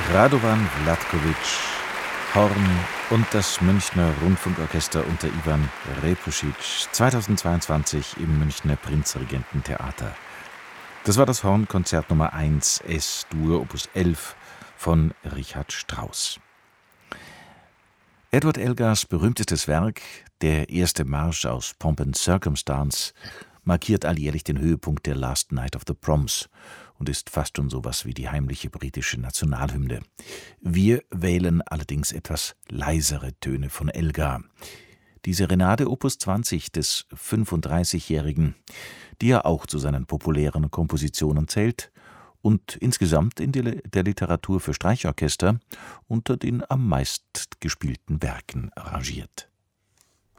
Radovan Vlatkovic, Horn und das Münchner Rundfunkorchester unter Ivan Repusic 2022 im Münchner Prinzregententheater. Das war das Hornkonzert Nummer 1 S-Dur Opus 11 von Richard Strauss. Edward Elgars berühmtestes Werk, der erste Marsch aus Pomp and Circumstance, markiert alljährlich den Höhepunkt der Last Night of the Proms und ist fast schon sowas wie die heimliche britische Nationalhymne. Wir wählen allerdings etwas leisere Töne von Elgar. Die Serenade Opus 20 des 35-Jährigen, die er auch zu seinen populären Kompositionen zählt und insgesamt in der Literatur für Streichorchester unter den am meistgespielten Werken rangiert.